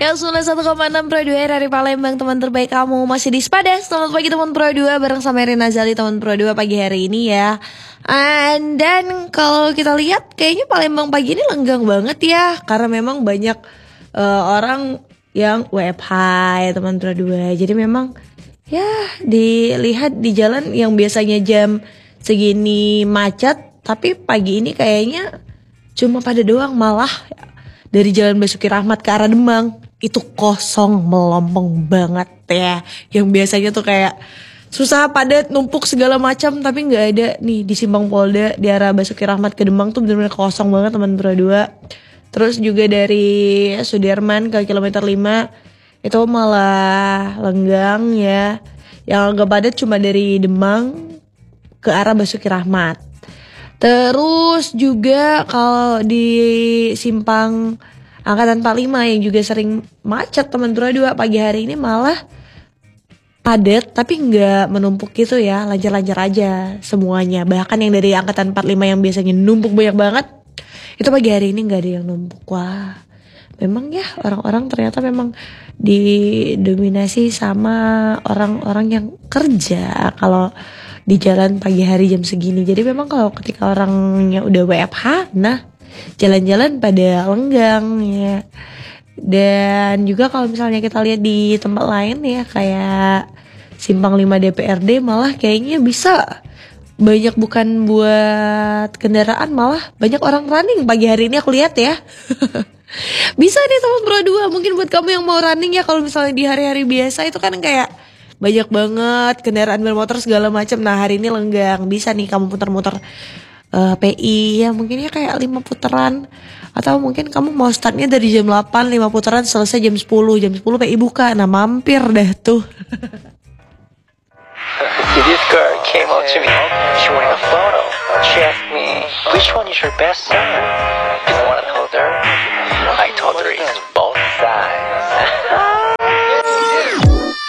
101,6 Pro 2 dari Palembang, teman terbaik kamu masih di Sepada. Selamat pagi teman Pro 2 bareng sama Erin Azali teman Pro 2 pagi hari ini ya. Dan kalau kita lihat kayaknya Palembang pagi ini lenggang banget ya, karena memang banyak orang yang WFH ya teman Pro 2. Jadi memang ya dilihat di jalan yang biasanya jam segini macet, tapi pagi ini kayaknya cuma pada doang, malah dari Jalan Basuki Rahmat ke arah Demang itu kosong melompong banget ya. Yang biasanya tuh kayak susah padat numpuk segala macam, tapi nggak ada nih di Simpang Polda di arah Basuki Rahmat ke Demang tuh benar-benar kosong banget teman Pro 2. Terus juga dari Sudirman ke kilometer 5 itu malah lenggang ya. Yang agak padat cuma dari Demang ke arah Basuki Rahmat. Terus juga kalau di Simpang Angkatan 45 yang juga sering macet teman Pro 2, pagi hari ini malah padat tapi nggak menumpuk gitu ya, lancar-lancar aja semuanya. Bahkan yang dari Angkatan 45 yang biasanya numpuk banyak banget, itu pagi hari ini nggak ada yang numpuk. Wah, memang ya orang-orang ternyata memang didominasi sama orang-orang yang kerja kalau di jalan pagi hari jam segini. Jadi memang kalau ketika orangnya udah WFH, nah jalan-jalan pada lenggang ya. Dan juga kalau misalnya kita lihat di tempat lain ya, kayak Simpang 5 DPRD malah kayaknya bisa banyak bukan buat kendaraan, malah banyak orang running pagi hari ini aku lihat ya. Bisa nih teman Pro 2, mungkin buat kamu yang mau running ya, kalau misalnya di hari-hari biasa itu kan kayak banyak banget kendaraan bermotor segala macam. Nah hari ini lenggang, bisa nih kamu putar-mutar PI ya, mungkin ya kayak 5 putaran. Atau mungkin kamu mau startnya dari jam 8, 5 putaran selesai jam 10 PI buka. Nah mampir dah tuh. See, this girl came up to me. She wanted a photo. She asked me, which one is your best son?